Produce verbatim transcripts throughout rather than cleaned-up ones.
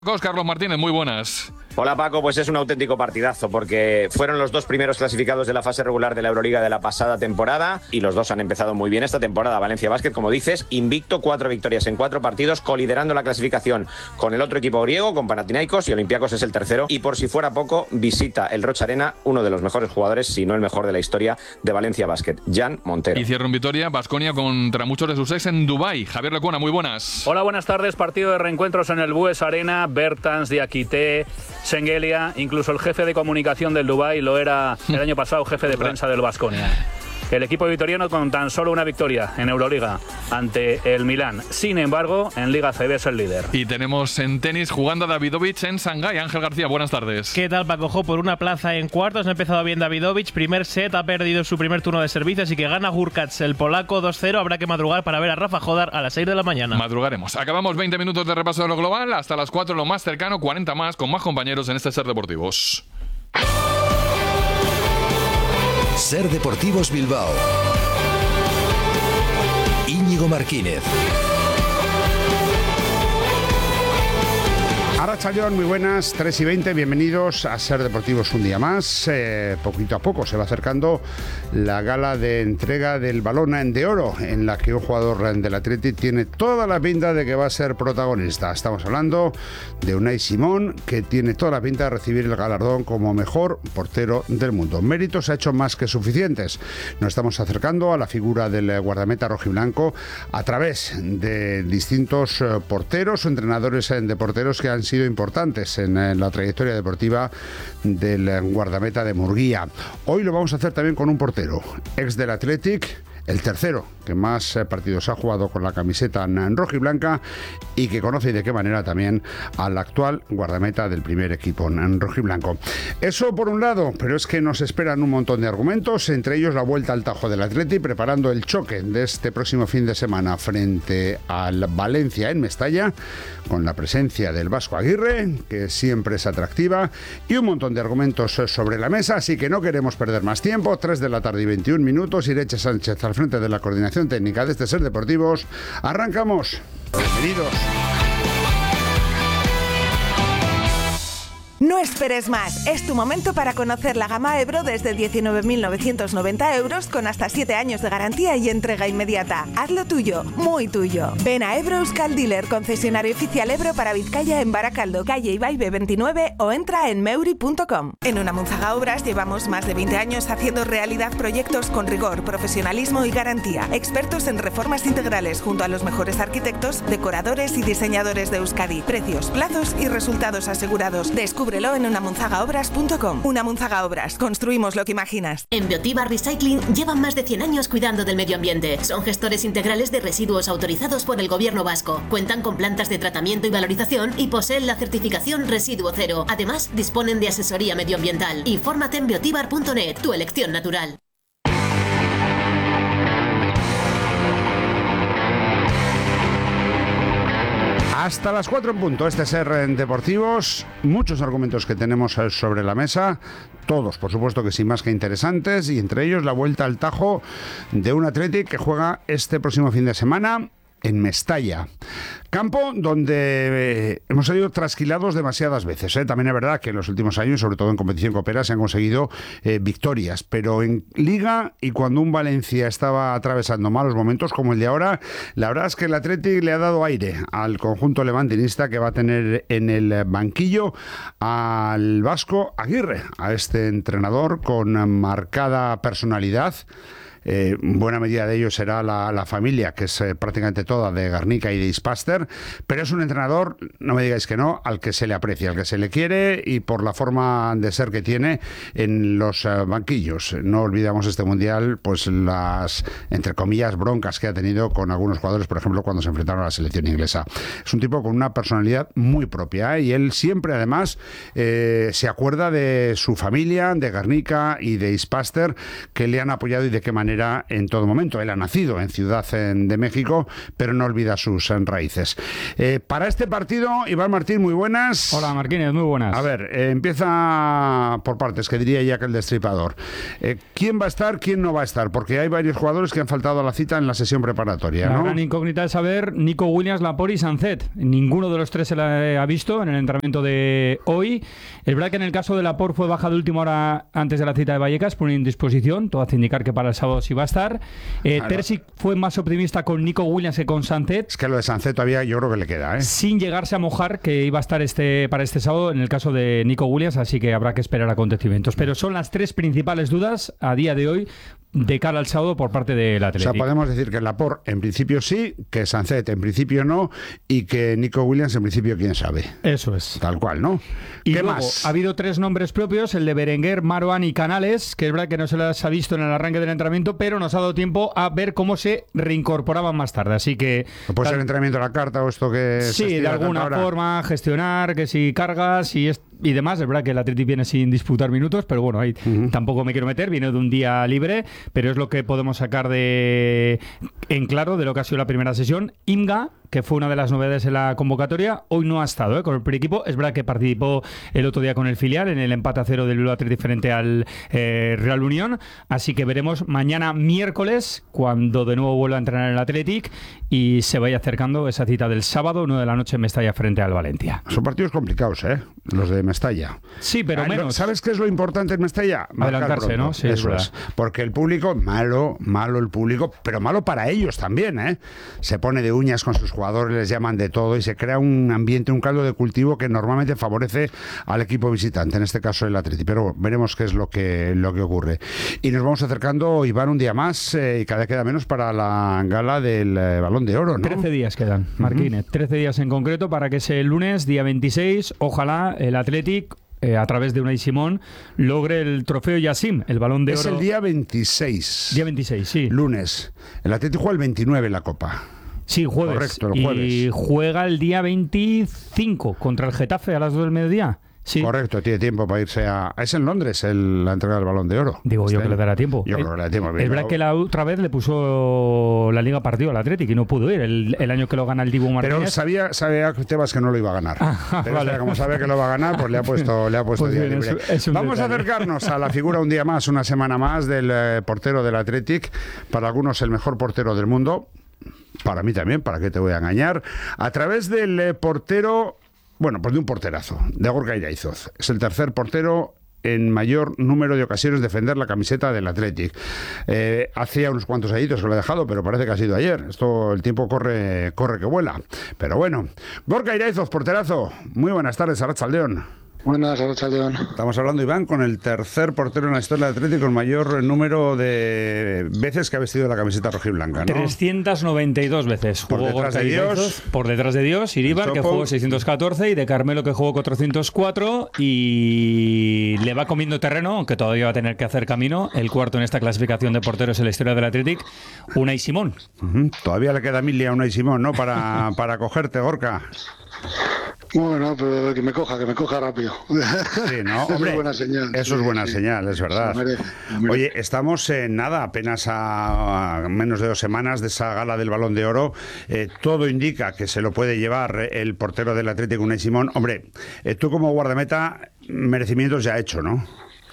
Carlos Martínez, muy buenas. Hola Paco, pues es un auténtico partidazo porque fueron los dos primeros clasificados de la fase regular de la Euroliga de la pasada temporada y los dos han empezado muy bien esta temporada. Valencia Basket, como dices, invicto, cuatro victorias en cuatro partidos, coliderando la clasificación con el otro equipo griego, con Panathinaikos, y Olympiacos es el tercero. Y por si fuera poco, visita el Roch Arena uno de los mejores jugadores, si no el mejor de la historia de Valencia Basket, Jan Montero. Y cierra en victoria Baskonia contra muchos de sus ex en Dubái. Javier Lecuona, muy buenas. Hola, buenas tardes. Partido de reencuentros en el Bues Arena. Bertans, Diakité, Şengeli, incluso el jefe de comunicación del Dubái lo era el año pasado jefe de prensa del Baskonia. El equipo vitoriano con tan solo una victoria en Euroliga ante el Milán. Sin embargo, en Liga C B es el líder. Y tenemos en tenis jugando a Davidovich en Shanghái. Ángel García, buenas tardes. ¿Qué tal, Paco? Jo, por una plaza en cuartos. Ha empezado bien Davidovich. Primer set, ha perdido su primer turno de servicio, así que gana Hurkacz, el polaco, dos cero. Habrá que madrugar para ver a Rafa Jodar a las seis de la mañana. Madrugaremos. Acabamos veinte minutos de repaso de lo global. Hasta las cuatro lo más cercano, cuarenta más, con más compañeros en este Ser Deportivos. Ser Deportivos Bilbao. Íñigo Martínez. Arratsaldeon, muy buenas, tres y veinte, bienvenidos a Ser Deportivos un día más. Eh, poquito a poco se va acercando la gala de entrega del Balón de Oro, en la que un jugador del Athletic tiene toda la pinta de que va a ser protagonista. Estamos hablando de Unai Simón, que tiene toda la pinta de recibir el galardón como mejor portero del mundo. Méritos ha hecho más que suficientes. Nos estamos acercando a la figura del guardameta rojiblanco a través de distintos porteros o entrenadores de porteros que han sido importantes en, en la trayectoria deportiva del guardameta de Murguía. Hoy lo vamos a hacer también con un portero, ex del Athletic, el tercero que más partidos ha jugado con la camiseta en roja y blanca y que conoce y de qué manera también al actual guardameta del primer equipo en roja y blanco. Eso por un lado, pero es que nos esperan un montón de argumentos, entre ellos la vuelta al Tajo del Athletic, preparando el choque de este próximo fin de semana frente al Valencia en Mestalla, con la presencia del Vasco Aguirre, que siempre es atractiva, y un montón de argumentos sobre la mesa, así que no queremos perder más tiempo. Tres de la tarde y veintiún minutos, Ireche Sánchez al frente de la coordinación técnica de este Ser Deportivos. Arrancamos. Bienvenidos. No esperes más, es tu momento para conocer la gama Ebro desde diecinueve mil novecientos noventa euros con hasta siete años de garantía y entrega inmediata. Hazlo tuyo, muy tuyo. Ven a Ebro Euskal Dealer, concesionario oficial Ebro para Vizcaya en Baracaldo, calle Ibaibe veintinueve, o entra en meuri punto com. En Unamunzaga Obras llevamos más de veinte años haciendo realidad proyectos con rigor, profesionalismo y garantía. Expertos en reformas integrales junto a los mejores arquitectos, decoradores y diseñadores de Euskadi. Precios, plazos y resultados asegurados. Descubre en unamunzaga obras punto com. Unamunzaga Obras, construimos lo que imaginas. En Biotibar Recycling llevan más de cien años cuidando del medio ambiente. Son gestores integrales de residuos autorizados por el gobierno vasco. Cuentan con plantas de tratamiento y valorización y poseen la certificación Residuo Cero. Además, disponen de asesoría medioambiental. Infórmate en biotibar punto net, tu elección natural. Hasta las cuatro en punto, este es Ser Deportivos. Muchos argumentos que tenemos sobre la mesa, todos por supuesto que sí más que interesantes, y entre ellos la vuelta al Tajo de un Athletic que juega este próximo fin de semana en Mestalla, campo donde eh, hemos salido trasquilados demasiadas veces, ¿eh? También es verdad que en los últimos años, sobre todo en competición copera, se han conseguido eh, victorias, pero en Liga y cuando un Valencia estaba atravesando malos momentos como el de ahora, la verdad es que el Athletic le ha dado aire al conjunto levantinista, que va a tener en el banquillo al Vasco Aguirre, a este entrenador con marcada personalidad. Eh, buena medida de ello será la, la familia, que es eh, prácticamente toda de Garnica y de Ispaster, pero es un entrenador, no me digáis que no, al que se le aprecia, al que se le quiere, y por la forma de ser que tiene en los eh, banquillos. No olvidamos este mundial, pues las, entre comillas, broncas que ha tenido con algunos jugadores, por ejemplo, cuando se enfrentaron a la selección inglesa. Es un tipo con una personalidad muy propia, ¿eh? Y él siempre, además, eh, se acuerda de su familia, de Garnica y de Ispaster, que le han apoyado y de qué manera manera en todo momento. Él ha nacido en Ciudad de México, pero no olvida sus raíces. Eh, para este partido, Iván Martín, muy buenas. Hola, Marquínez, muy buenas. A ver, eh, empieza por partes, que diría ya que el destripador. Eh, ¿Quién va a estar, quién no va a estar? Porque hay varios jugadores que han faltado a la cita en la sesión preparatoria, ¿no? La gran incógnita es saber Nico Williams, Laporte y Sancet. Ninguno de los tres se la ha visto en el entrenamiento de hoy. Es verdad que en el caso de Laporte fue baja de última hora antes de la cita de Vallecas por una indisposición. Todo hace indicar que para el sábado sí va a estar. Eh, claro. Terzic fue más optimista con Nico Williams que con Sancet. Es que lo de Sancet todavía yo creo que le queda, ¿eh? Sin llegarse a mojar que iba a estar este para este sábado en el caso de Nico Williams, así que habrá que esperar acontecimientos. Pero son las tres principales dudas a día de hoy de cara al sábado por parte del Atlético. O sea, podemos decir que Laporte en principio sí, que Sancet en principio no y que Nico Williams en principio quién sabe. Eso es. Tal cual, ¿no? Y ¿Qué luego, más? Ha habido tres nombres propios, el de Berenguer, Marouane y Canales, que es verdad que no se las ha visto en el arranque del entrenamiento, pero nos ha dado tiempo a ver cómo se reincorporaban más tarde. Así que... ¿Puede ser el entrenamiento a la carta o esto que... Sí, de alguna forma, gestionar, que si cargas y, es, y demás. Es verdad que el Atlético viene sin disputar minutos, pero bueno, ahí uh-huh. tampoco me quiero meter, viene de un día libre, pero es lo que podemos sacar de en claro de lo que ha sido la primera sesión. Imga, que fue una de las novedades en la convocatoria, hoy no ha estado ¿eh? con el preequipo. Es verdad que participó el otro día con el filial en el empate a cero del Bilbao Athletic frente al eh, Real Unión, así que veremos mañana miércoles cuando de nuevo vuelva a entrenar el Athletic y se vaya acercando esa cita del sábado, nueve de la noche en Mestalla frente al Valencia. Son partidos complicados, ¿eh? Los de Mestalla. Sí, pero ah, menos. ¿Sabes qué es lo importante en Mestalla? Adelantarse, ¿no? Sí, eso es, es. Porque el público, malo, malo el público, pero malo para ellos también, ¿eh? Se pone de uñas con sus jugadores, les llaman de todo y se crea un ambiente, un caldo de cultivo que normalmente favorece al equipo visitante, en este caso el Atleti. Pero veremos qué es lo que, lo que ocurre. Y nos vamos acercando, Iván, un día más eh, y cada vez queda menos para la gala del eh, Balón de Oro, ¿no? trece días quedan, Marquínez. Uh-huh. trece días en concreto para que ese lunes, día veintiséis, ojalá el Athletic... Eh, a través de Unai Simón, logre el trofeo Yassim, el Balón de es Oro. Es el día veintiséis. Día veintiséis, sí. Lunes. El Atlético juega el veintinueve en la Copa. Sí, jueves. Correcto, el jueves. Y juega el día veinticinco contra el Getafe a las dos del mediodía. Sí. Correcto, tiene tiempo para irse a... Es en Londres el, la entrega del Balón de Oro. Digo yo que le dará tiempo. Yo creo que le dará tiempo. Es verdad que la otra vez le puso la Liga partido al Atlético y no pudo ir el, el año que lo gana el Dibu Martínez. Pero sabía, sabía Tebas que no lo iba a ganar. Ah, Pero vale. como sabe que lo va a ganar, pues le ha puesto, le ha puesto pues día bien, libre. es, es Vamos detalle. a acercarnos a la figura un día más, una semana más, del eh, portero del Athletic. Para algunos el mejor portero del mundo. Para mí también, ¿para qué te voy a engañar? A través del eh, portero... Bueno, pues de un porterazo, de Gorka Iraizoz. Es el tercer portero en mayor número de ocasiones defender la camiseta del Athletic. Eh, hacía unos cuantos añitos que lo he dejado, pero parece que ha sido ayer. Esto, el tiempo corre, corre que vuela. Pero bueno, Gorka Iraizoz, porterazo. Muy buenas tardes, Arratsaldeon. Buenas, Arratsaldeon. Estamos hablando, Iván, con el tercer portero en la historia del Atlético con mayor número de veces que ha vestido la camiseta rojiblanca, ¿no? trescientas noventa y dos veces. Por jugó detrás Gorka de Dios. Iraizoz, por detrás de Dios, Iríbar, que jugó seiscientos catorce, y de Carmelo, que jugó cuatrocientos cuatro, y le va comiendo terreno, aunque todavía va a tener que hacer camino. El cuarto en esta clasificación de porteros en la historia del Athletic, Unai Simón. Uh-huh. Todavía le queda mil a Unai Simón, ¿no? Para, para cogerte, Gorka. Bueno, pero que me coja, que me coja rápido. Sí, ¿no? Eso Hombre, es buena señal. Eso sí, es buena sí. señal, es verdad. Me merece, me merece. Oye, estamos en nada, apenas a, a menos de dos semanas de esa gala del Balón de Oro. Eh, todo indica que se lo puede llevar el portero del Atlético, Unai Simón. Hombre, eh, tú como guardameta, merecimientos ya hecho, ¿no?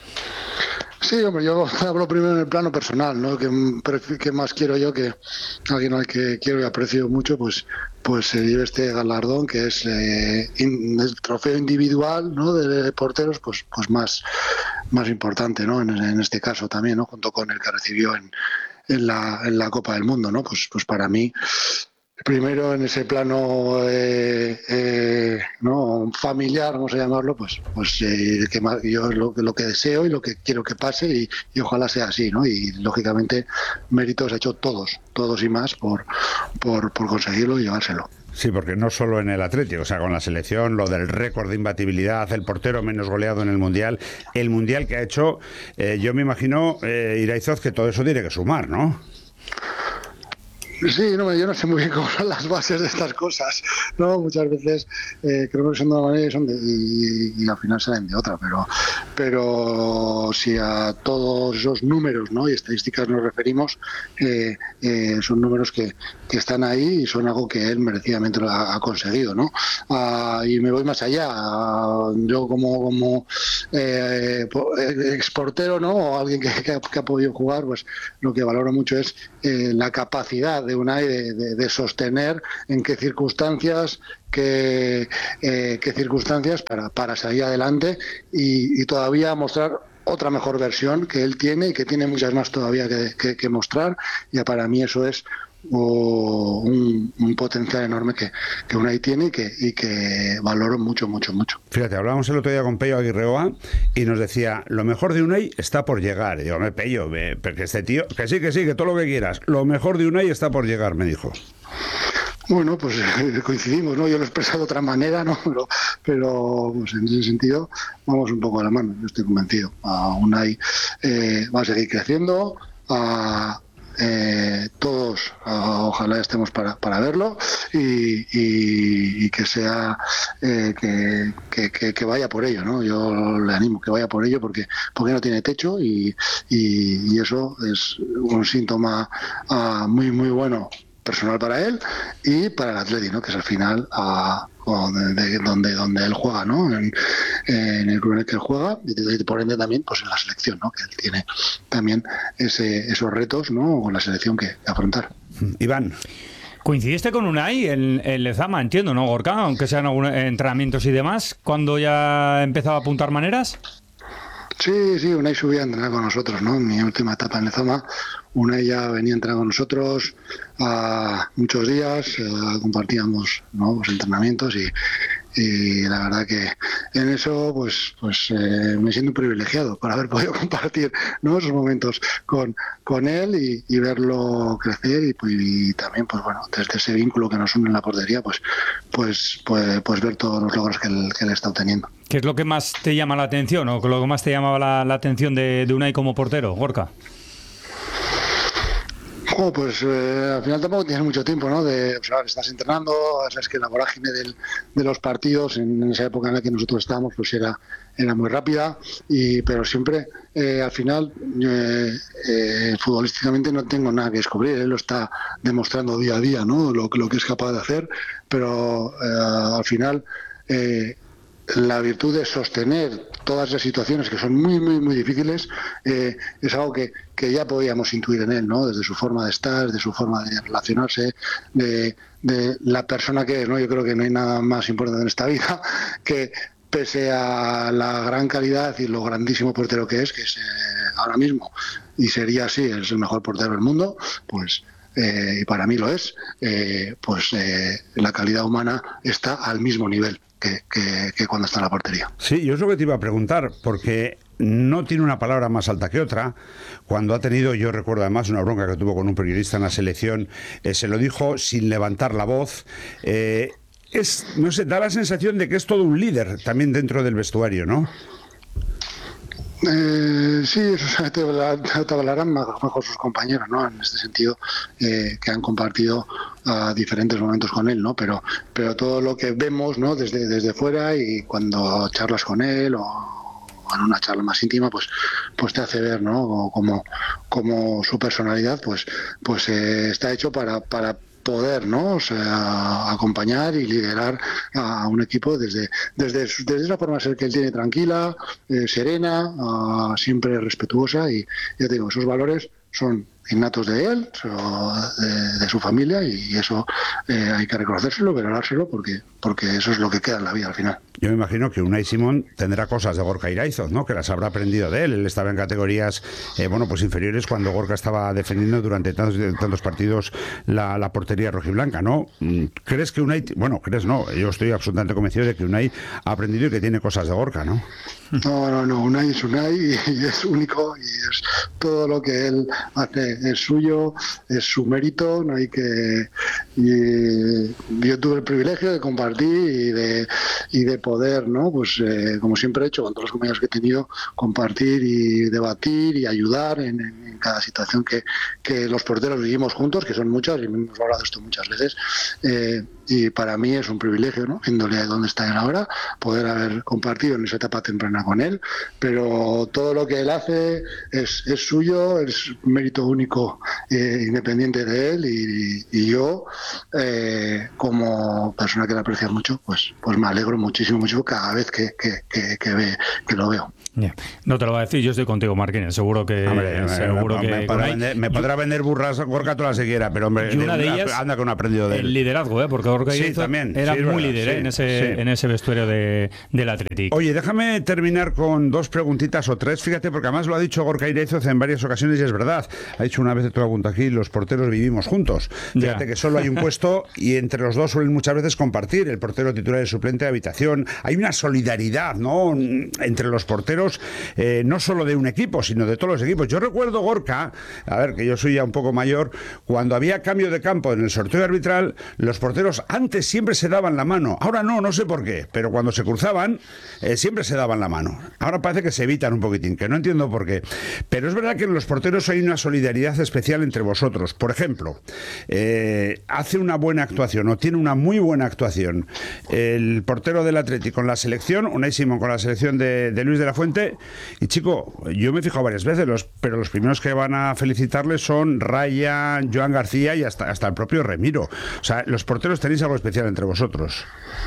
Sí, hombre, yo hablo primero en el plano personal, ¿no? Que, que más quiero yo que alguien al que quiero y aprecio mucho, pues pues se lleve este galardón, que es eh, in, el trofeo individual, ¿no? De porteros, pues pues más más importante, ¿no? En, en este caso también, ¿no? Junto con el que recibió en, en la en la Copa del Mundo, ¿no? Pues pues para mí, primero en ese plano eh, eh, no familiar, vamos a llamarlo, pues pues eh, que más, yo lo, lo que deseo y lo que quiero que pase y, y ojalá sea así, ¿no? Y lógicamente méritos ha hecho todos, todos y más por por, por conseguirlo y llevárselo. Sí, porque no solo en el Atlético, o sea, con la selección, lo del récord de imbatibilidad, el portero menos goleado en el Mundial, el Mundial que ha hecho, eh, yo me imagino, eh, Iraizoz, que todo eso tiene que sumar, ¿no? Sí, no, yo no sé muy bien cómo son las bases de estas cosas, ¿no? Muchas veces eh, creo que son de una manera y, son de, y, y al final salen de otra, pero pero si a todos esos números, ¿no?, y estadísticas nos referimos, eh, eh, son números que, que están ahí y son algo que él merecidamente lo ha, ha conseguido, ¿no? Uh, y me voy más allá. Uh, yo como, como eh, exportero, ¿no?, o alguien que, que, ha, que ha podido jugar, pues lo que valoro mucho es eh, la capacidad de Unai de, de, de sostener en qué circunstancias, qué, eh, qué circunstancias para, para salir adelante y, y todavía mostrar otra mejor versión que él tiene y que tiene muchas más todavía que, que, que mostrar. Y para mí eso es o un, un potencial enorme que, que Unai tiene y que, y que valoro mucho, mucho, mucho. Fíjate, hablábamos el otro día con Pello Aguirreoa y nos decía, lo mejor de Unai está por llegar. Y digo, me Pello, me, porque este tío, que sí, que sí, que todo lo que quieras, lo mejor de Unai está por llegar, me dijo. Bueno, pues eh, coincidimos, ¿no? Yo lo he expresado de otra manera, ¿no? Pero, pero pues en ese sentido vamos un poco a la mano, yo estoy convencido. A Unai eh, va a seguir creciendo, a Eh, todos uh, ojalá estemos para, para verlo y, y, y que sea eh, que, que, que, que vaya por ello, ¿no? Yo le animo que vaya por ello porque, porque no tiene techo y, y, y eso es un síntoma uh, muy muy bueno personal para él y para el Atleti, ¿no?, que es al final uh, donde, donde, donde él juega, ¿no?, en, en el club en el que él juega y por ende también pues en la selección, ¿no?, que él tiene también ese, esos retos, ¿no?, con la selección que, que afrontar. Iván. ¿Coincidiste con Unai en, en Lezama, entiendo, no, Gorka? Aunque sean algunos entrenamientos y demás, cuando ya empezaba a apuntar maneras. Sí, sí, Unai subía a entrenar con nosotros, ¿no? En mi última etapa en Lezama, Unai ya venía a entrenar con nosotros a muchos días, uh, compartíamos, ¿no?, los entrenamientos y, y la verdad que en eso pues pues eh, me siento privilegiado por haber podido compartir, ¿no?, esos momentos con, con él y, y verlo crecer y, pues, y también pues bueno, desde ese vínculo que nos une en la portería pues pues pues, pues ver todos los logros que él, que él está obteniendo. ¿Qué es lo que más te llama la atención o lo que más te llamaba la, la atención de, de Unai como portero, Gorka? Oh, pues eh, al final tampoco tienes mucho tiempo, ¿no? De observar, estás entrenando, sabes que la vorágine del, de los partidos en, en esa época en la que nosotros estábamos pues era, era muy rápida, y pero siempre eh, al final eh, eh, futbolísticamente no tengo nada que descubrir, él lo está demostrando día a día, ¿no?, lo, lo que es capaz de hacer, pero eh, al final eh, la virtud de sostener todas las situaciones que son muy, muy, muy difíciles eh, es algo que, que ya podíamos intuir en él, ¿no?, desde su forma de estar, de su forma de relacionarse, de, de la persona que es, ¿no? Yo creo que no hay nada más importante en esta vida que, pese a la gran calidad y lo grandísimo portero que es, que es eh, ahora mismo, y sería así, es el mejor portero del mundo, pues eh, y para mí lo es, eh, pues eh, la calidad humana está al mismo nivel Que, que, que cuando está en la portería. Sí, yo es lo que te iba a preguntar, porque no tiene una palabra más alta que otra. Cuando ha tenido, yo recuerdo además una bronca que tuvo con un periodista en la selección, eh, se lo dijo sin levantar la voz. Eh, es, no sé, da la sensación de que es todo un líder también dentro del vestuario, ¿no? Eh, sí, eso te, te hablarán mejor sus compañeros, ¿no? En este sentido, eh, que han compartido uh, diferentes momentos con él, ¿no? Pero, pero todo lo que vemos, ¿no?, desde, desde fuera y cuando charlas con él o en una charla más íntima, pues, pues te hace ver, ¿no?, como, como su personalidad, pues, pues eh, está hecho para, para poder, ¿no?, o sea, acompañar y liderar a un equipo desde desde, desde esa forma de ser que él tiene, tranquila, eh, serena, uh, siempre respetuosa, y ya te digo, esos valores son innatos de él, de, de su familia, y eso eh, hay que reconocérselo, valorárselo, porque porque eso es lo que queda en la vida al final. Yo me imagino que Unai Simón tendrá cosas de Gorka Iraizoz, ¿no?, que las habrá aprendido de él. Él estaba en categorías eh, bueno, pues inferiores cuando Gorka estaba defendiendo durante tantos, tantos partidos la, la portería rojiblanca, ¿no? ¿Crees que Unai, bueno, crees no, yo estoy absolutamente convencido de que Unai ha aprendido y que tiene cosas de Gorka, ¿no? No, no, no, Unai es Unai y es único, y es todo lo que él hace es suyo, es su mérito, no hay que y yo tuve el privilegio de compartir y de, y de poder, ¿no? Pues eh, como siempre he hecho con todos los compañeros que he tenido, compartir y debatir y ayudar en, en cada situación que, que los porteros vivimos juntos, que son muchas, y hemos hablado de esto muchas veces. Eh, y para mí es un privilegio, ¿no? Índole de donde está él ahora, poder haber compartido en esa etapa temprana con él, pero todo lo que él hace es, es suyo, es mérito único, eh, independiente de él, y, y yo, eh, como persona que le aprecia mucho, pues, pues me alegro muchísimo, mucho cada vez que, que, que, que, ve, que lo veo. Yeah. No te lo voy a decir, yo estoy contigo, Marquines. Seguro que. Hombre, seguro me, que me, podrá vender, me podrá vender burras Gorka todas las que quiera, pero hombre, y una de ellas, anda que no ha aprendido de él. El liderazgo, ¿eh? Porque Gorka sí, también, era sí, muy verdad, líder, sí, ¿eh? en, ese, sí. en ese vestuario de, del Athletic. Oye, déjame terminar con dos preguntitas o tres. Fíjate, porque además lo ha dicho Gorka Iraizoz en varias ocasiones y es verdad. Ha dicho una vez, te lo apunto aquí, los porteros vivimos juntos. Fíjate ya. que solo hay un puesto y entre los dos suelen muchas veces compartir el portero titular y el suplente de habitación. Hay una solidaridad, ¿no? Entre los porteros, eh, no solo de un equipo, sino de todos los equipos. Yo recuerdo, Gorka, a ver, que yo soy ya un poco mayor, cuando había cambio de campo en el sorteo arbitral, los porteros antes siempre se daban la mano. Ahora no, no sé por qué, pero cuando se cruzaban, eh, siempre se daban la mano. Ahora parece que se evitan un poquitín, que no entiendo por qué. Pero es verdad que en los porteros hay una solidaridad especial entre vosotros. Por ejemplo, eh, hace una buena actuación, o tiene una muy buena actuación, el portero del Athletic con la selección, Unai Simón con la selección de, de Luis de la Fuente, y chico, yo me he fijado varias veces, los, pero los primeros que van a felicitarles son Ryan, Joan García y hasta, hasta el propio Remiro. O sea, los porteros tenéis algo especial entre vosotros.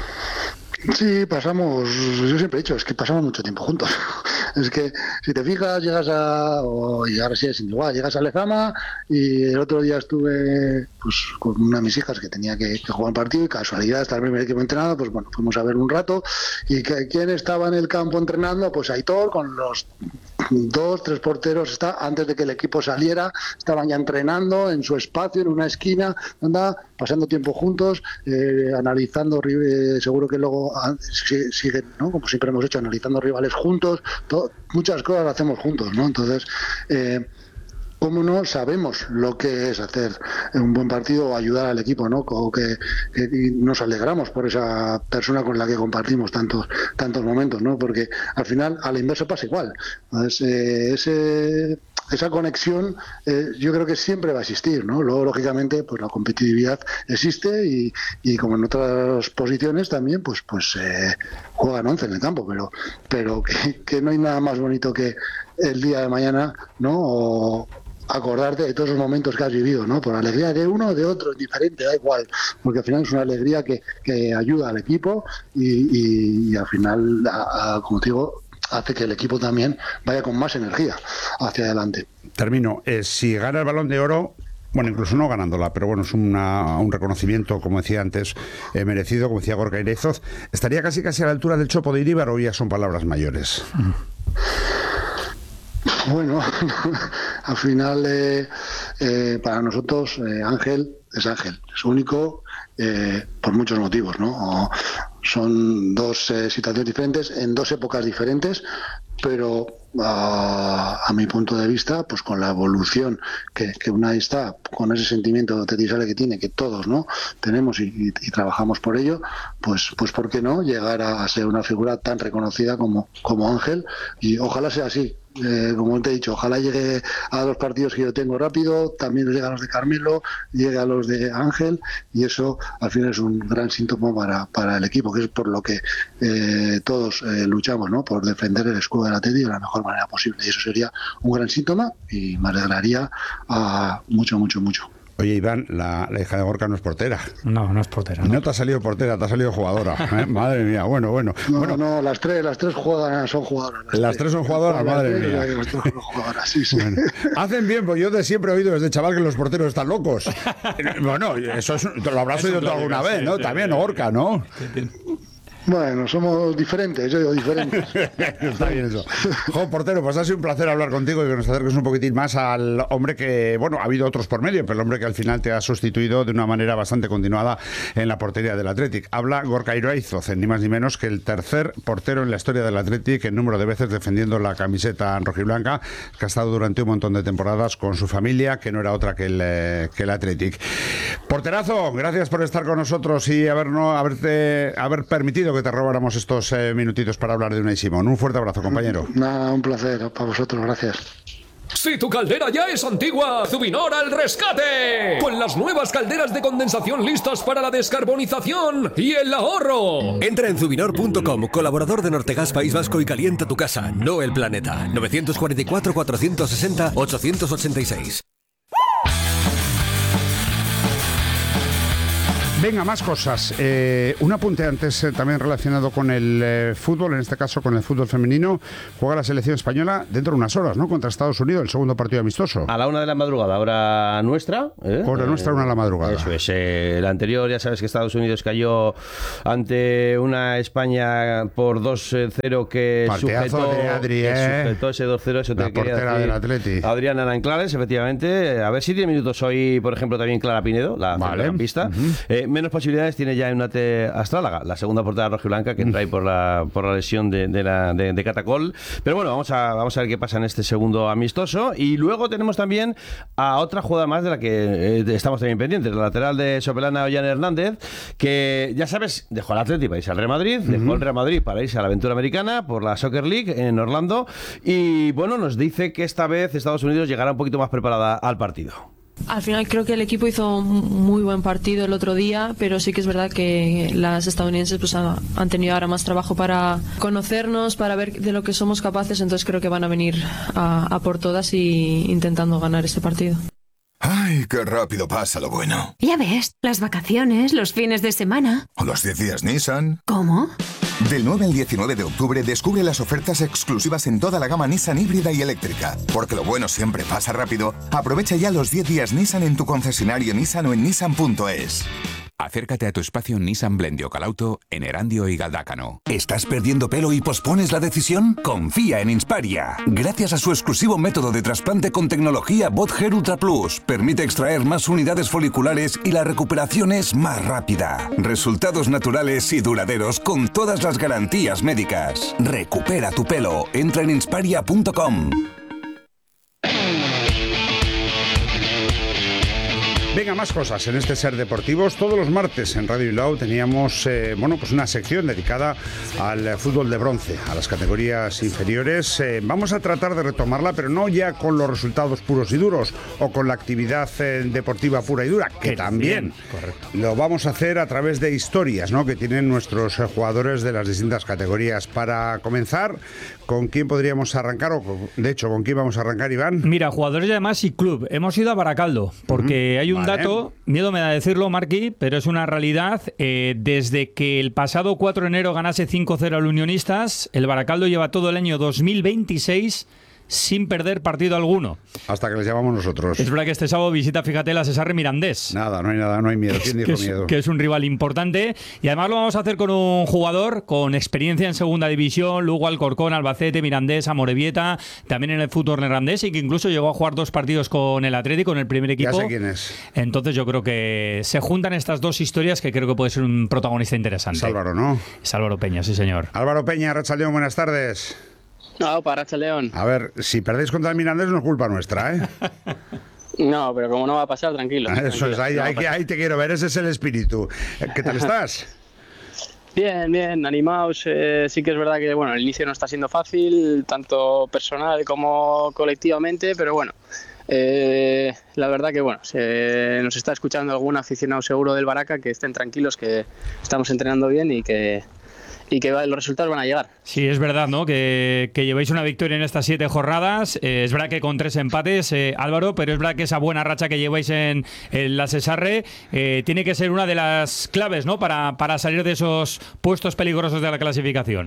Sí, pasamos, yo siempre he dicho, es que pasamos mucho tiempo juntos. Es que si te fijas, llegas a, o y ahora sí es igual, llegas a Lezama y el otro día estuve pues con una de mis hijas que tenía que, que jugar un partido y casualidad, hasta el primer equipo entrenado, pues bueno, fuimos a ver un rato y que, ¿quién estaba en el campo entrenando? Pues Aitor con los dos, tres porteros, está antes de que el equipo saliera, estaban ya entrenando en su espacio, en una esquina, anda pasando tiempo juntos, eh, analizando, eh, seguro que luego siguen, ¿no? Como siempre hemos hecho, analizando rivales juntos, todo, muchas cosas las hacemos juntos, ¿no? Entonces, eh, cómo no sabemos lo que es hacer un buen partido o ayudar al equipo, ¿no? O que, que nos alegramos por esa persona con la que compartimos tantos tantos momentos, ¿no? Porque al final a la inversa pasa igual. Entonces, eh, ese esa conexión eh, yo creo que siempre va a existir, ¿no? Luego, lógicamente, pues la competitividad existe y, y como en otras posiciones también, pues pues eh, juegan once en el campo, pero pero que, que no hay nada más bonito que el día de mañana, ¿no? O acordarte de todos los momentos que has vivido, ¿no? Por alegría de uno o de otro, diferente, da igual, porque al final es una alegría que, que ayuda al equipo y, y, y al final, a, a, como te digo, hace que el equipo también vaya con más energía hacia adelante. Termino. Eh, si gana el Balón de Oro, bueno, incluso no ganándola, pero bueno, es una, un reconocimiento, como decía antes, eh, merecido, como decía Gorka Iraizoz, ¿estaría casi casi a la altura del Chopo de Iríbar o ya son palabras mayores? Bueno, al final eh, eh, para nosotros eh, Ángel es Ángel, es único eh, por muchos motivos, ¿no? O son dos eh, situaciones diferentes, en dos épocas diferentes, pero a, a mi punto de vista, pues con la evolución que, que Unai está, con ese sentimiento de Tisale que tiene, que todos no tenemos y, y, y trabajamos por ello, pues pues por qué no llegar a, a ser una figura tan reconocida como, como Ángel, y ojalá sea así. Eh, como te he dicho, ojalá llegue a los partidos que yo tengo rápido, también llegue a los de Carmelo, llegue a los de Ángel, y eso al final es un gran síntoma para, para el equipo, que es por lo que eh, todos eh, luchamos, ¿no? Por defender el escudo del Atleti de la mejor manera posible, y eso sería un gran síntoma y me alegraría a mucho, mucho, mucho. Oye, Iván, la, la hija de Gorka no es portera. No, no es portera. No, no te ha salido portera, te ha salido jugadora. ¿eh? Madre mía, bueno, bueno. No, bueno. no, las tres, las tres jugadoras son jugadoras. Las, las tres son jugadoras, las madre mía. Las tres son jugadoras, sí, sí. Bueno, hacen bien, pues yo de siempre he oído desde chaval que los porteros están locos. Bueno, eso es, lo habrás oído tú alguna vez, ¿no? También Gorka, ¿no? Bueno, somos diferentes, yo digo diferentes. Está bien eso. Jo, portero, pues ha sido un placer hablar contigo y que nos acerques un poquitín más al hombre que, bueno, ha habido otros por medio, pero el hombre que al final te ha sustituido de una manera bastante continuada en la portería del Athletic. Habla Gorka Iraizoz, ni más ni menos que el tercer portero en la historia del Athletic en número de veces defendiendo la camiseta rojiblanca, que ha estado durante un montón de temporadas con su familia, que no era otra que el, que el Athletic. Porterazo, gracias por estar con nosotros y habernos, haberte, haber permitido que te robáramos estos eh, minutitos para hablar de Unai Simón. Un fuerte abrazo, compañero. Nada, un placer para vosotros, gracias. Si tu caldera ya es antigua, Zubinor al rescate. Con las nuevas calderas de condensación listas para la descarbonización y el ahorro. Entra en zubinor punto com, colaborador de Nortegas País Vasco, y calienta tu casa, no el planeta. nueve cuatro cuatro, cuatro seis cero, ocho ocho seis. Venga, más cosas. Eh, un apunte antes eh, también relacionado con el eh, fútbol, en este caso con el fútbol femenino. Juega la selección española dentro de unas horas, ¿no? Contra Estados Unidos, el segundo partido amistoso. A la una de la madrugada, hora nuestra. ¿eh? Hora nuestra, una de la madrugada. Eso es. Eh, el anterior, ya sabes que Estados Unidos cayó ante una España por dos cero que Partidazo sujetó, de Adri, que eh. sujetó ese dos cero. Eso la te quería portera decir. del Atleti. Adriana Nanclares, efectivamente. A ver si tiene minutos hoy, por ejemplo, también Clara Pinedo, la vale. pista. Uh-huh. eh, menos posibilidades tiene ya Eunate Astrálaga, la segunda portera rojiblanca, que entra ahí por la, por la lesión de, de, la, de, de Catacol. Pero bueno, vamos a, vamos a ver qué pasa en este segundo amistoso. Y luego tenemos también a otra jugada más de la que eh, estamos también pendientes, la lateral de Sopelana, Ollán Hernández, que ya sabes, dejó el Atleti para irse al Real Madrid, uh-huh. dejó el Real Madrid para irse a la aventura americana por la Soccer League en Orlando. Y bueno, nos dice que esta vez Estados Unidos llegará un poquito más preparada al partido. Al final creo que el equipo hizo un muy buen partido el otro día, pero sí que es verdad que las estadounidenses pues han tenido ahora más trabajo para conocernos, para ver de lo que somos capaces, entonces creo que van a venir a, a por todas y intentando ganar este partido. ¡Ay, qué rápido pasa lo bueno! Ya ves, las vacaciones, los fines de semana. O los diez días Nissan. ¿Cómo? Del nueve al diecinueve de octubre descubre las ofertas exclusivas en toda la gama Nissan híbrida y eléctrica. Porque lo bueno siempre pasa rápido. Aprovecha ya los diez días Nissan en tu concesionario Nissan o en nissan punto es. Acércate a tu espacio Nissan Blendio Calauto en Erandio y Galdácano. ¿Estás perdiendo pelo y pospones la decisión? Confía en Insparia. Gracias a su exclusivo método de trasplante con tecnología Bot Hair Ultra Plus, permite extraer más unidades foliculares y la recuperación es más rápida. Resultados naturales y duraderos con todas las garantías médicas. Recupera tu pelo. Entra en insparia punto com. Venga, más cosas en este Ser Deportivos. Todos los martes en Radio Bilbao teníamos eh, bueno, pues una sección dedicada al fútbol de bronce, a las categorías inferiores. Eh, vamos a tratar de retomarla, pero no ya con los resultados puros y duros o con la actividad eh, deportiva pura y dura, que, que también. Correcto. Lo vamos a hacer a través de historias, ¿no?, que tienen nuestros eh, jugadores de las distintas categorías. Para comenzar, ¿con quién podríamos arrancar? O, de hecho, ¿con quién vamos a arrancar, Iván? Mira, jugadores de además y club. Hemos ido a Baracaldo, porque uh-huh. hay un Vale. dato, miedo me da decirlo, Marqui, pero es una realidad. Eh, desde que el pasado cuatro de enero ganase cinco cero al Unionistas, el Baracaldo lleva todo el año dos mil veintiséis sin perder partido alguno. Hasta que les llamamos nosotros. Es verdad que este sábado visita, fíjate, la Cesarre Mirandés. Nada, no hay nada, no hay miedo. ¿Quién dijo que es, miedo? Que es un rival importante. Y además lo vamos a hacer con un jugador con experiencia en segunda división, Lugo, Alcorcón, Albacete, Mirandés, Amorebieta, también en el fútbol neerlandés, y que incluso llegó a jugar dos partidos con el Atlético, con el primer equipo. Ya sé quién es. Entonces yo creo que se juntan estas dos historias que creo que puede ser un protagonista interesante. Es Álvaro, ¿no? Es Álvaro Peña, sí señor. Álvaro Peña, Arratsaldeón, buenas tardes. No, para Arratsaldeón. A ver, si perdéis contra el Mirandés no es culpa nuestra, ¿eh? No, pero como no va a pasar, tranquilo. Eso tranquilo, es, ahí, no ahí, ahí te quiero ver, ese es el espíritu. ¿Qué tal estás? Bien, bien, animados. Eh, sí que es verdad que bueno, el inicio no está siendo fácil, tanto personal como colectivamente, pero bueno, eh, la verdad que bueno, se, nos está escuchando algún aficionado seguro del Baraca, que estén tranquilos, que estamos entrenando bien y que y que los resultados van a llegar. Sí, es verdad, ¿no? Que, que lleváis una victoria en estas siete jornadas. Eh, es verdad que con tres empates, eh, Álvaro, pero es verdad que esa buena racha que lleváis en, en la Cesarre eh, tiene que ser una de las claves, ¿no? Para, para salir de esos puestos peligrosos de la clasificación.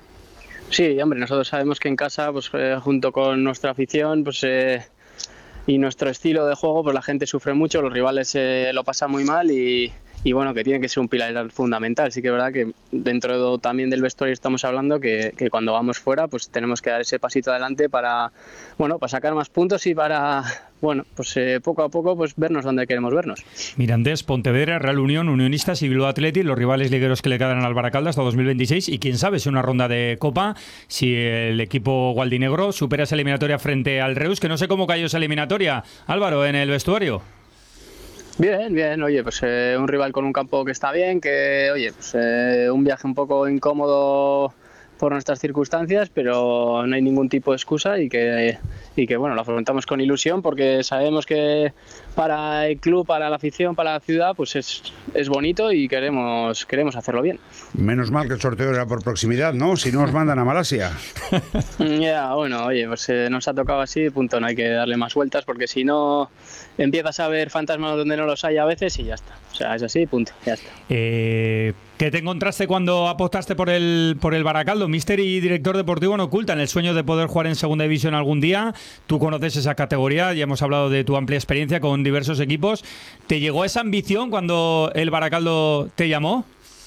Sí, hombre, nosotros sabemos que en casa, pues eh, junto con nuestra afición, pues eh, y nuestro estilo de juego, pues la gente sufre mucho, los rivales eh, lo pasan muy mal y Y bueno, que tiene que ser un pilar fundamental. Sí que es verdad que dentro de, también del vestuario estamos hablando que, que cuando vamos fuera pues tenemos que dar ese pasito adelante para, bueno, para sacar más puntos y para, bueno, pues eh, poco a poco pues vernos donde queremos vernos. Mirandés, Pontevedra, Real Unión, Unionistas y Bilbao Athletic, los rivales ligueros que le quedan al Baracaldo hasta dos mil veintiséis, y quién sabe si una ronda de Copa, si el equipo gualdinegro supera esa eliminatoria frente al Reus, que no sé cómo cayó esa eliminatoria, Álvaro, en el vestuario. Bien, bien, oye, pues eh, un rival con un campo que está bien, que, oye, pues eh, un viaje un poco incómodo por nuestras circunstancias, pero no hay ningún tipo de excusa y que, y que bueno, lo afrontamos con ilusión porque sabemos que para el club, para la afición, para la ciudad, pues es, es bonito y queremos, queremos hacerlo bien. Menos mal que el sorteo era por proximidad, ¿no? Si no os mandan a Malasia. Ya, bueno, oye, pues eh, nos ha tocado así, punto, no hay que darle más vueltas porque si no empiezas a ver fantasmas donde no los hay a veces y ya está. O sea, es así, punto, ya está. Eh, ¿Qué te encontraste cuando apostaste por el por el Baracaldo? Míster y director deportivo no ocultan el sueño de poder jugar en segunda división algún día. Tú conoces esa categoría, ya hemos hablado de tu amplia experiencia con diversos equipos. ¿Te llegó esa ambición cuando el Baracaldo te llamó?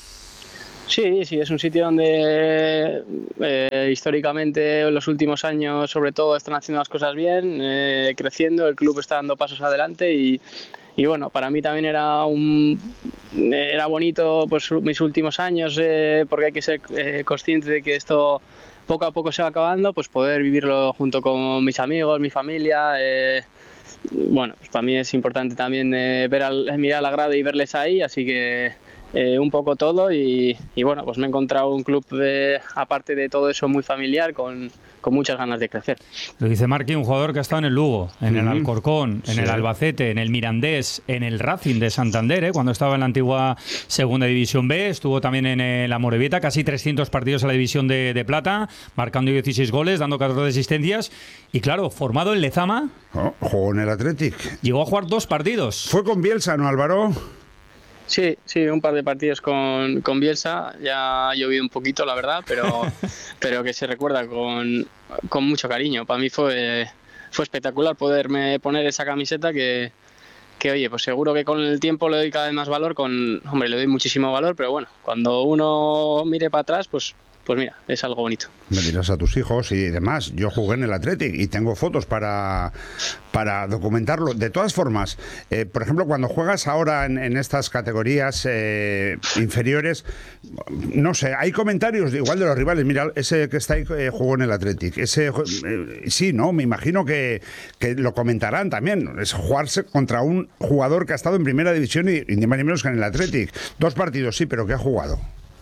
Sí, sí, es un sitio donde eh, históricamente en los últimos años sobre todo están haciendo las cosas bien, eh, creciendo, el club está dando pasos adelante y, y bueno, para mí también era un era bonito pues mis últimos años eh, porque hay que ser eh, consciente de que esto poco a poco se va acabando, pues poder vivirlo junto con mis amigos, mi familia. Eh, bueno, pues para mí es importante también eh, ver al, mirar a la grada y verles ahí, así que Eh, un poco todo y, y bueno, pues me he encontrado un club de, aparte de todo eso muy familiar con, con muchas ganas de crecer. Lo dice Marqui, un jugador que ha estado en el Lugo, en el Mm. Alcorcón, en Sí. el Albacete, en el Mirandés, en el Racing de Santander, ¿eh? Cuando estaba en la antigua Segunda División B, estuvo también en el Amorebieta, casi trescientos partidos en la División de, de Plata, marcando dieciséis goles, dando catorce asistencias y claro, formado en Lezama. Oh, jugó en el Athletic. Llegó a jugar dos partidos. Fue con Bielsa, ¿no, Álvaro? Sí, sí, un par de partidos con, con Bielsa, ya ha llovido un poquito la verdad, pero, pero que se recuerda con, con mucho cariño. Para mí fue, fue espectacular poderme poner esa camiseta que, que, oye, pues seguro que con el tiempo le doy cada vez más valor, con, hombre, le doy muchísimo valor, pero bueno, cuando uno mire para atrás, pues, pues mira, es algo bonito. Me dirás a tus hijos y demás. Yo jugué en el Athletic y tengo fotos para, para documentarlo. De todas formas, eh, por ejemplo, cuando juegas ahora en, en estas categorías eh, inferiores, no sé, hay comentarios igual de los rivales. Mira, ese que está ahí eh, jugó en el Athletic. Ese, eh, sí, ¿no? Me imagino que, que lo comentarán también. Es jugarse contra un jugador que ha estado en primera división y, y ni más ni menos que en el Athletic. Dos partidos, sí, pero que ha jugado.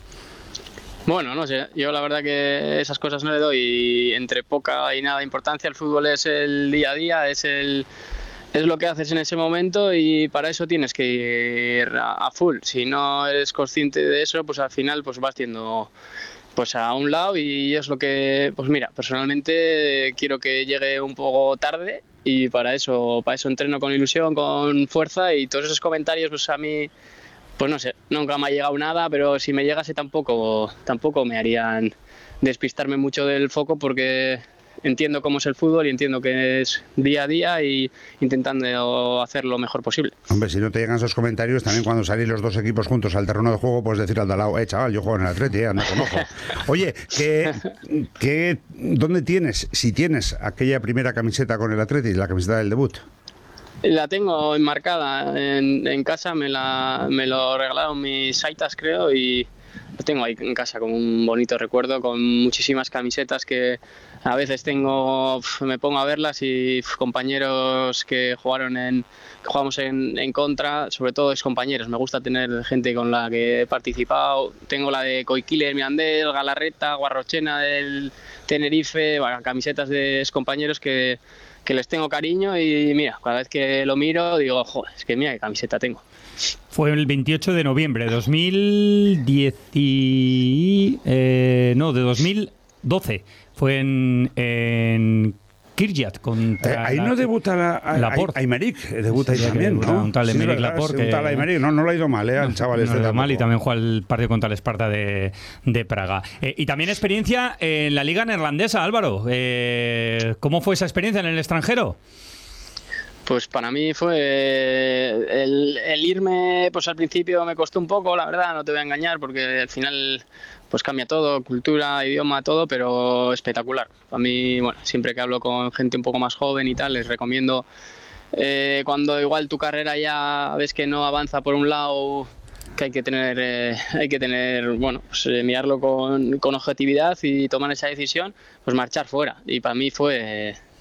Bueno, no sé, yo la verdad que esas cosas no le doy entre poca y nada importancia. El fútbol es el día a día, es el es lo que haces en ese momento y para eso tienes que ir a, a full. Si no eres consciente de eso, pues al final pues vas yendo pues a un lado y es lo que, pues mira, personalmente quiero que llegue un poco tarde y para eso, para eso entreno con ilusión, con fuerza y todos esos comentarios pues a mí pues no sé, nunca me ha llegado nada, pero si me llegase tampoco, tampoco me harían despistarme mucho del foco porque entiendo cómo es el fútbol y entiendo que es día a día y intentando hacer lo mejor posible. Hombre, si no te llegan esos comentarios, también cuando salís los dos equipos juntos al terreno de juego, puedes decir al de al lado, eh, chaval, yo juego en el Atleti, eh, anda con ojo. Oye, ¿qué, qué, ¿dónde tienes, si tienes aquella primera camiseta con el Atleti, la camiseta del debut? La tengo enmarcada en, en casa, me, la, me lo regalaron mis saitas creo y lo tengo ahí en casa como un bonito recuerdo con muchísimas camisetas que a veces tengo, me pongo a verlas y compañeros que jugaron en, que jugamos en, en contra, sobre todo es compañeros, me gusta tener gente con la que he participado, tengo la de Coiquile, Mirandés, Galarreta, Guarrochena del Tenerife, bueno, camisetas de compañeros que que les tengo cariño y mira, cada vez que lo miro digo, joder, es que mira qué camiseta tengo. Fue el veintiocho de noviembre de dos mil diez y, eh, no, de dos mil doce. Fue en, en Kirjat contra eh, ahí la, no debuta la, a, Laporte. Aymeric, debuta Sí, ahí también, ¿no? Un tal Sí, Aymeric verdad, Laporte. un tal Aymeric, no, no lo ha ido mal, ¿eh? Al chaval no este le ha ido de mal y tampoco. también juega el partido contra el Esparta de, de Praga. Eh, y también experiencia en la liga neerlandesa, Álvaro. Eh, ¿Cómo fue esa experiencia en el extranjero? Pues para mí fue el, el irme, pues al principio me costó un poco, la verdad, no te voy a engañar, porque al final pues cambia todo, cultura, idioma, todo, pero espectacular. A mí, bueno, siempre que hablo con gente un poco más joven y tal, les recomiendo eh, cuando igual tu carrera ya ves que no avanza por un lado, que hay que tener, eh, hay que tener, bueno, pues eh, mirarlo con, con objetividad y tomar esa decisión, pues marchar fuera. Y para mí fue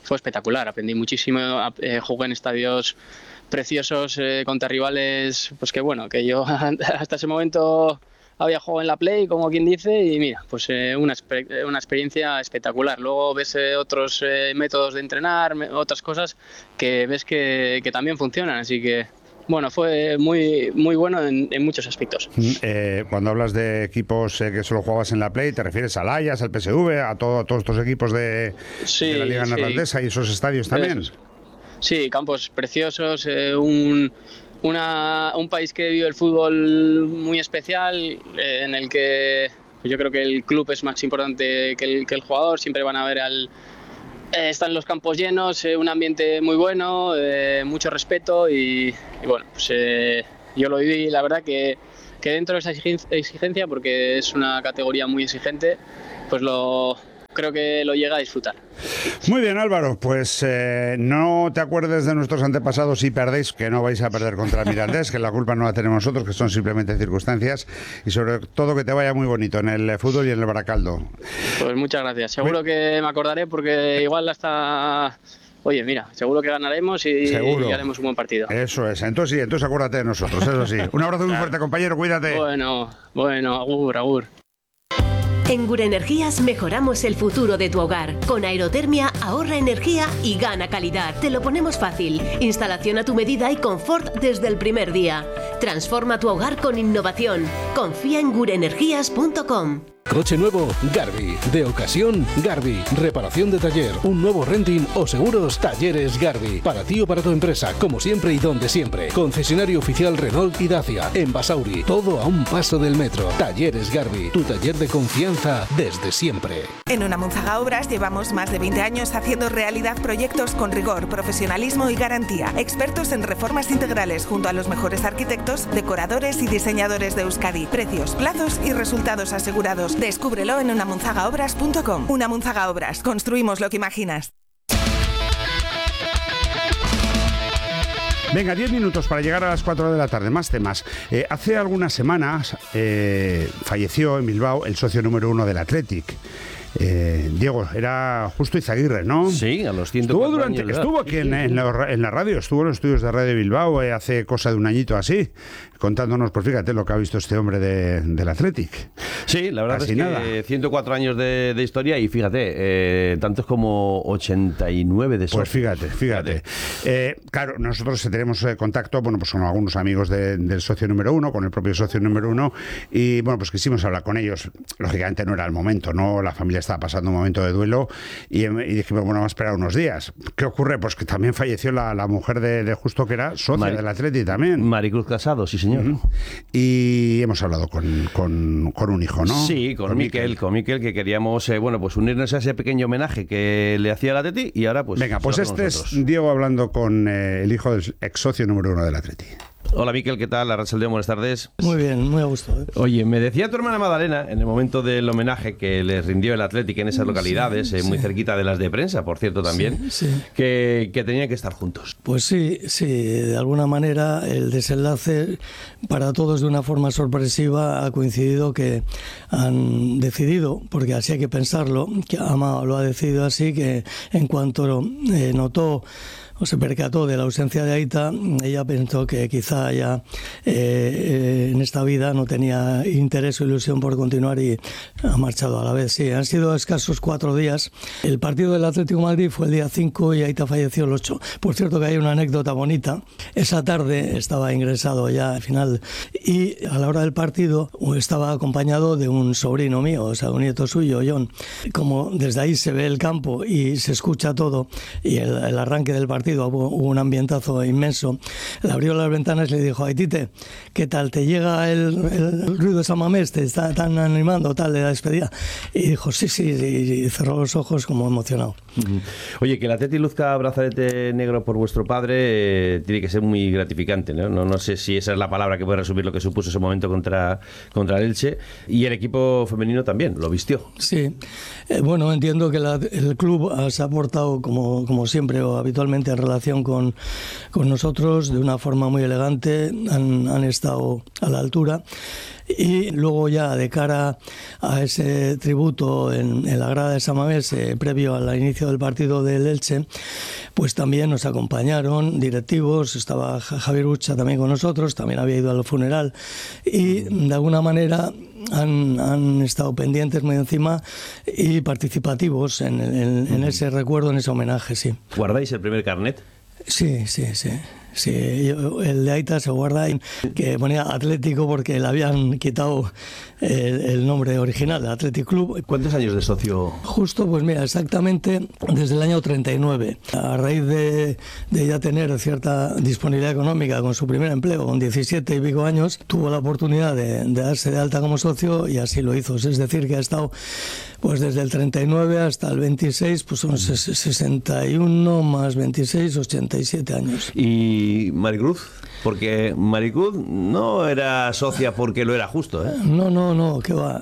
fue espectacular. Aprendí muchísimo, eh, jugué en estadios preciosos eh, contra rivales, pues que bueno, que yo hasta ese momento había jugado en la Play, como quien dice, y mira, pues eh, una, una experiencia espectacular. Luego ves eh, otros eh, métodos de entrenar, otras cosas que ves que, que también funcionan, así que bueno, fue muy muy bueno en, en muchos aspectos. Eh, cuando hablas de equipos eh, que solo jugabas en la Play, ¿te refieres al Ajax, al P S V, a, todo, a todos estos equipos de, sí, de la Liga Neerlandesa sí. y esos estadios también? Eso. Sí, campos preciosos, eh, un, una, un país que vive el fútbol muy especial, eh, en el que yo creo que el club es más importante que el, que el jugador, siempre van a ver al... Eh, están los campos llenos, eh, un ambiente muy bueno, eh, mucho respeto y, y bueno, pues eh, yo lo viví, la verdad que, que dentro de esa exigencia, porque es una categoría muy exigente, pues lo creo que lo llega a disfrutar. Muy bien, Álvaro, pues eh, no te acuerdes de nuestros antepasados y perdéis, que no vais a perder contra el Mirandés, que la culpa no la tenemos nosotros, que son simplemente circunstancias, y sobre todo que te vaya muy bonito en el fútbol y en el Baracaldo. Pues muchas gracias, seguro que me acordaré porque igual hasta... Oye, mira, seguro que ganaremos y, seguro. y haremos un buen partido. Eso es, entonces sí, entonces acuérdate de nosotros, eso sí. Un abrazo muy claro. fuerte, compañero, cuídate. Bueno, bueno, agur, agur. En Gure Energías mejoramos el futuro de tu hogar. Con aerotermia ahorra energía y gana calidad. Te lo ponemos fácil. Instalación a tu medida y confort desde el primer día. Transforma tu hogar con innovación. Confía en gure energías punto com. Coche nuevo, Garbi. De ocasión, Garbi. Reparación de taller, un nuevo renting o seguros, Talleres Garbi. Para ti o para tu empresa, como siempre y donde siempre. Concesionario oficial Renault y Dacia. En Basauri, todo a un paso del metro. Talleres Garbi, tu taller de confianza desde siempre. En Unamunzaga Obras llevamos más de veinte años haciendo realidad proyectos con rigor, profesionalismo y garantía. Expertos en reformas integrales junto a los mejores arquitectos, decoradores y diseñadores de Euskadi. Precios, plazos y resultados asegurados. Descúbrelo en unamunzaga obras punto com. Unamunzaga Obras. Construimos lo que imaginas. Venga, diez minutos para llegar a las cuatro de la tarde. Más temas. Eh, hace algunas semanas eh, falleció en Bilbao el socio número uno del Athletic. Eh, Diego, era Justo Izaguirre, ¿no? Sí, a los ciento cuatro estuvo durante, años. Estuvo aquí en, en, la, en la radio, estuvo en los estudios de Radio Bilbao eh, hace cosa de un añito así, contándonos, pues fíjate lo que ha visto este hombre de, del Athletic. Sí, la verdad Casi es que nada. ciento cuatro años de, de historia y fíjate, eh, tantos como ochenta y nueve de socios. Pues fíjate, fíjate. Eh, claro, nosotros tenemos eh, contacto, bueno, pues con algunos amigos de, del socio número uno, con el propio socio número uno, y bueno, pues quisimos hablar con ellos. Lógicamente no era el momento, ¿no? La familia estaba pasando un momento de duelo y, y dijimos, bueno, vamos a esperar unos días. ¿Qué ocurre? Pues que también falleció la, la mujer de, de Justo, que era socia Mari, del Atleti también. Maricruz Casado, sí señor. Uh-huh. Y hemos hablado con, con, con un hijo, ¿no? Sí, con, con Miquel, Miquel, con Miquel, que queríamos, eh, bueno, pues unirnos a ese pequeño homenaje que le hacía el Atleti y ahora pues... Venga, pues este es Diego hablando con eh, el hijo del ex socio número uno del Atleti. Hola Miquel, ¿qué tal? Arratsaldeon, buenas tardes. Muy bien, muy a gusto. ¿eh? Oye, me decía tu hermana Madalena, en el momento del homenaje que les rindió el Athletic en esas localidades, sí, eh, muy sí. cerquita de las de prensa, por cierto, también, sí, sí. Que, que tenían que estar juntos. Pues sí, sí, de alguna manera el desenlace para todos de una forma sorpresiva ha coincidido que han decidido, porque así hay que pensarlo, que Ama lo ha decidido así, que en cuanto eh, notó o se percató de la ausencia de Aita, ella pensó que quizá ya eh, en esta vida no tenía interés o ilusión por continuar y ha marchado a la vez. Sí, han sido escasos cuatro días. El partido del Atlético de Madrid fue el día cinco y Aita falleció el ocho. Por cierto que hay una anécdota bonita. Esa tarde estaba ingresado ya al final y a la hora del partido estaba acompañado de un sobrino mío, o sea, un nieto suyo, John. Como desde ahí se ve el campo y se escucha todo y el, el arranque del partido, hubo un ambientazo inmenso. Le abrió las ventanas y le dijo: Aitite, ¿qué tal? ¿Te llega el, el ruido de San Mamés? ¿Te está tan animando tal de la despedida? Y dijo sí, sí, y cerró los ojos como emocionado. Oye, que el Atleti luzca brazalete negro por vuestro padre eh, tiene que ser muy gratificante, ¿no? ¿no? No sé si esa es la palabra que puede resumir lo que supuso ese momento contra, contra el Elche. Y el equipo femenino también, lo vistió. Sí, eh, bueno, entiendo que la, el club se ha portado como, como siempre o habitualmente en relación con, con nosotros de una forma muy elegante, han, han estado a la altura. Y luego ya de cara a ese tributo en, en la grada de San Mamés, eh, previo al inicio del partido del Elche, pues también nos acompañaron directivos, estaba Javier Ucha también con nosotros, también había ido al funeral y de alguna manera han, han estado pendientes muy encima y participativos en, en, en ese recuerdo, en ese homenaje, sí. ¿Guardáis el primer carnet? Sí, sí, sí. Sí, yo, el de Aita se guarda en, que ponía Atlético porque le habían quitado el, el nombre original, Athletic Club. ¿Cuántos años de socio? Justo, pues mira, exactamente desde el año treinta y nueve. A raíz de, de ya tener cierta disponibilidad económica con su primer empleo, con diecisiete y pico años, tuvo la oportunidad de, de darse de alta como socio y así lo hizo. Es decir, que ha estado pues desde el treinta y nueve hasta el veintiséis, pues son sesenta y uno más veintiséis, ochenta y siete años. ¿Y Maricruz? Porque Maricruz no era socia porque lo era justo, ¿eh? No, no, no, que va.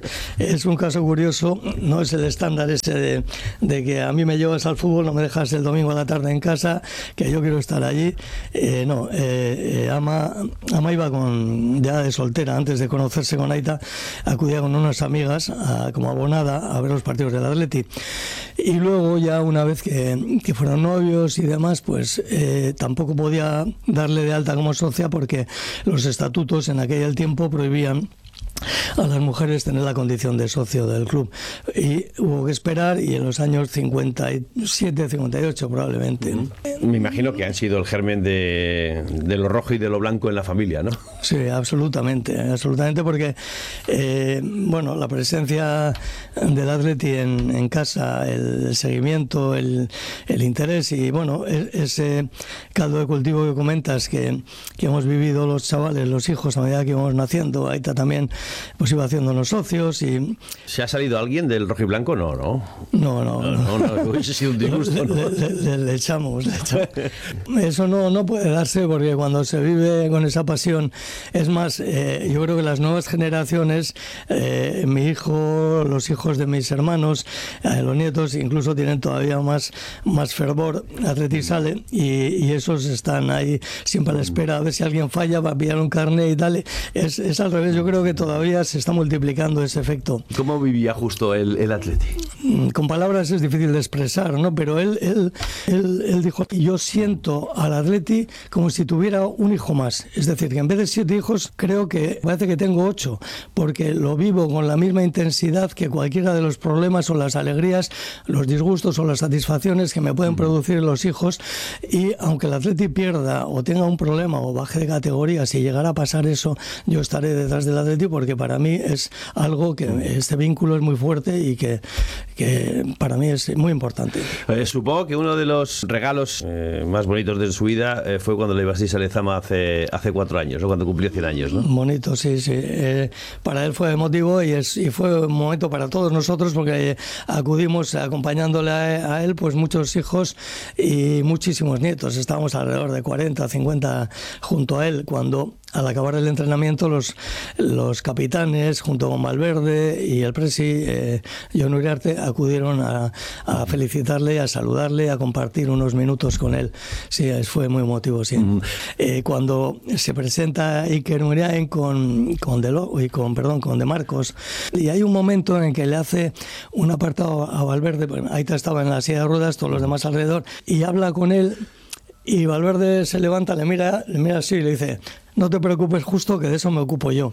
Es un caso curioso, no es el estándar ese de, de que a mí me llevas al fútbol, no me dejas el domingo a la tarde en casa, que yo quiero estar allí. Eh, no, eh, eh, Ama, Ama iba con, ya de soltera, antes de conocerse con Aita, acudía con unas amigas a, como abonada a ver los partidos del Atleti. Y luego ya una vez que, que fueron novios y demás, pues eh, tampoco podía darle de alta como socia porque los estatutos en aquel tiempo prohibían a las mujeres tener la condición de socio del club y hubo que esperar y en los años cincuenta y siete, cincuenta y ocho probablemente. Me imagino que han sido el germen de, de lo rojo y de lo blanco en la familia, ¿no? Sí, absolutamente, absolutamente porque eh, bueno, la presencia del Atleti en, en casa, el seguimiento, el, el interés y bueno, ese caldo de cultivo que comentas que, que hemos vivido los chavales, los hijos a medida que íbamos naciendo, ahí está también pues iba haciéndonos socios y... ¿Se ha salido alguien del rojo y blanco? No, no. No, no. No, no, no hubiese sido un disgusto, ¿no? Le, le, le, le echamos, le echamos. Eso no, no puede darse porque cuando se vive con esa pasión, es más, eh, yo creo que las nuevas generaciones, eh, mi hijo, los hijos de mis hermanos, eh, los nietos, incluso tienen todavía más, más fervor. Atleti sale y, y esos están ahí siempre a la espera a ver si alguien falla, va a pillar un carnet y dale. Es, es al revés, yo creo que todavía se está multiplicando ese efecto. ¿Cómo vivía justo el, el Atleti? Con palabras es difícil de expresar, ¿no? Pero él, él, él, él dijo, yo siento al Atleti como si tuviera un hijo más. Es decir, que en vez de siete hijos, creo que parece que tengo ocho, porque lo vivo con la misma intensidad que cualquiera de los problemas o las alegrías, los disgustos o las satisfacciones que me pueden producir los hijos. Y aunque el Atleti pierda o tenga un problema o baje de categoría, si llegara a pasar eso, yo estaré detrás del Atleti porque para mí es algo que este vínculo es muy fuerte y que, que para mí es muy importante. Eh, supongo que uno de los regalos eh, más bonitos de su vida eh, fue cuando le llevasteis a Lezama hace, hace cuatro años, ¿no? Cuando cumplió cien años, ¿no? Bonito, sí, sí. Eh, para él fue emotivo y, es, y fue un momento para todos nosotros porque acudimos acompañándole a, a él, pues muchos hijos y muchísimos nietos. Estábamos alrededor de cuarenta, cincuenta junto a él cuando... Al acabar el entrenamiento, los, los capitanes, junto con Valverde y el presi, eh, Jon Uriarte, acudieron a, a felicitarle, a saludarle, a compartir unos minutos con él. Sí, fue muy emotivo, sí. Uh-huh. Eh, cuando se presenta Iker Muniain con, con, de Lo, y con, perdón, con De Marcos, y hay un momento en que le hace un apartado a Valverde, Aita estaba en la silla de ruedas, todos los demás alrededor, y habla con él, y Valverde se levanta, le mira, le mira así y le dice... No te preocupes, justo que de eso me ocupo yo.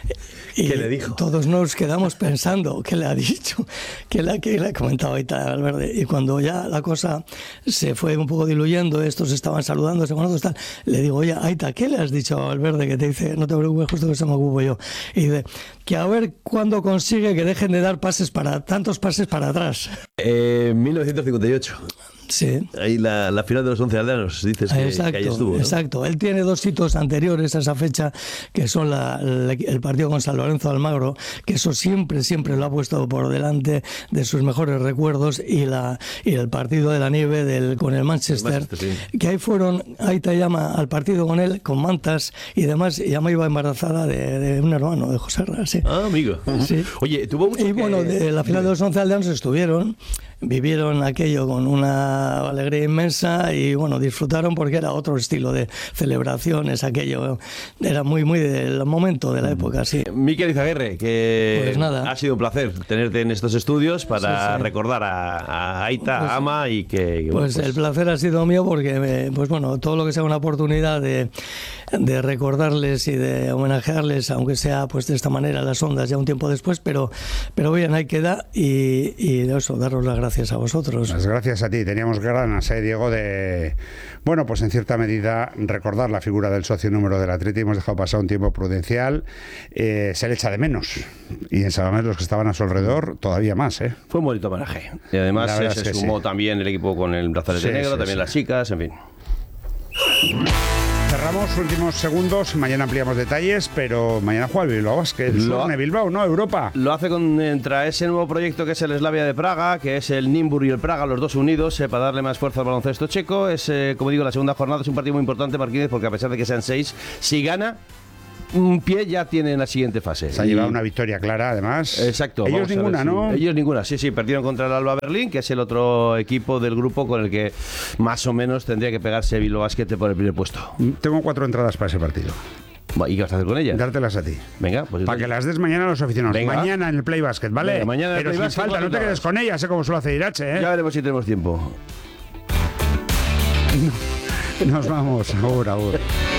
Y ¿qué le dijo? Todos nos quedamos pensando qué le ha dicho, qué le, qué le ha comentado ahorita Valverde. Y cuando ya la cosa se fue un poco diluyendo, estos estaban saludándose con otros, tal, le digo, oye, Aita, ¿qué le has dicho a Valverde que te dice, no te preocupes, justo que eso me ocupo yo? Y dice, que a ver cuándo consigue que dejen de dar pases para tantos pases para atrás. Eh, mil novecientos cincuenta y ocho. Sí. Ahí la, la final de los once aldeanos, dices que, exacto, que ahí estuvo, ¿no? Exacto. Él tiene dos hitos anteriores a esa fecha, que son la, la, el partido con San Lorenzo de Almagro, que eso siempre, siempre lo ha puesto por delante de sus mejores recuerdos, y la y el partido de la nieve del, con el Manchester, el Manchester sí. Que ahí fueron, ahí te llama al partido con él, con mantas y demás, y Ama iba embarazada de, de un hermano, de José Ra, sí. Ah, amigo. Sí. Oye, tuvo mucho Y que... bueno, de la final de los once aldeanos estuvieron vivieron aquello con una alegría inmensa y bueno, disfrutaron porque era otro estilo de celebraciones, aquello era muy muy del momento de la época, sí. Mikel Izaguirre, que pues nada. ha sido un placer tenerte en estos estudios para sí, sí. recordar a, a Aita, pues, a Ama y que... que pues, bueno, pues el placer ha sido mío porque eh, pues bueno, todo lo que sea una oportunidad de, de recordarles y de homenajearles, aunque sea pues de esta manera las ondas ya un tiempo después, pero, pero bien, ahí queda y, y de eso, daros las gracias a vosotros. Las gracias a ti. Teníamos ganas, ¿eh, Diego, de, bueno, pues en cierta medida recordar la figura del socio número del Atleti. Hemos dejado pasar un tiempo prudencial, eh, se le echa de menos y en Sabamés los que estaban a su alrededor todavía más, ¿eh? Fue un bonito homenaje y además se, se sumó sí. también el equipo con el brazalete sí, negro, sí, también sí. las chicas, en fin. Cerramos últimos segundos, mañana ampliamos detalles, pero mañana juega el Bilbao Basket, el Surne Bilbao, ¿no? Europa. Lo hace contra ese nuevo proyecto que es el Slavia de Praga, que es el Nimbur y el Praga, los dos unidos, eh, para darle más fuerza al baloncesto checo. Es, eh, como digo, la segunda jornada, es un partido muy importante, Marquínez, porque a pesar de que sean seis, si gana, un pie ya tiene en la siguiente fase. Se ha y... llevado una victoria clara, además. Exacto. Ellos ninguna, si... ¿no? Ellos ninguna, sí, sí. Perdieron contra el Alba Berlín, que es el otro equipo del grupo con el que más o menos tendría que pegarse Bilbao Basket por el primer puesto. Tengo cuatro entradas para ese partido. ¿Y qué vas a hacer con ellas? Dártelas a ti. Venga, pues para que las des mañana a los aficionados. Venga. Mañana en el Play Basket, ¿vale? Venga, mañana Pero sin basket, falta, no te quedes con ellas, ¿eh? Como suele hacer Irache, ¿eh? Ya veremos si tenemos tiempo. Nos vamos, ahora, ahora.